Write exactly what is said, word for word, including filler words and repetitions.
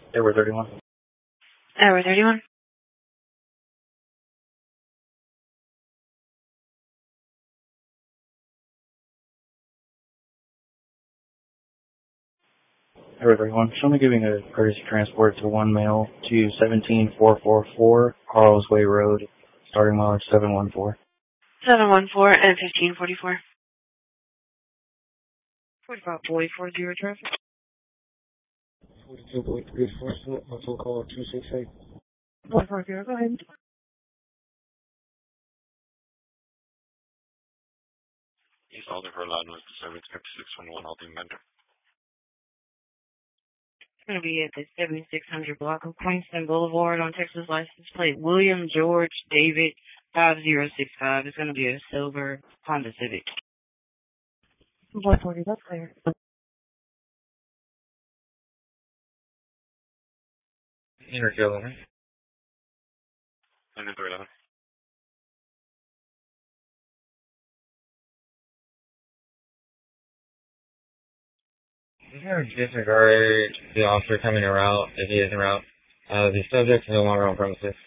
Airway thirty-one. Airway thirty-one. Airway thirty-one. Show me giving a courtesy transport to one male to seventeen four four four Carl's Way Road, starting mileage seven one four. seven one four and fifteen forty-four. forty-five forty-four, zero traffic. forty-two point three four, muscle call two six eight. one four zero, go ahead. East Oliver Loud was the service fifty-six twenty-one Aldine Bender. It's going to be at the seventy-six hundred block of Queenston Boulevard on Texas license plate William George David five zero six five. It's going to be a silver Honda Civic. one forty, that's clear. Inner Carolina. Nine three eleven. He's going to disregard the officer coming around if he is around. Uh, the subject is no longer on premises.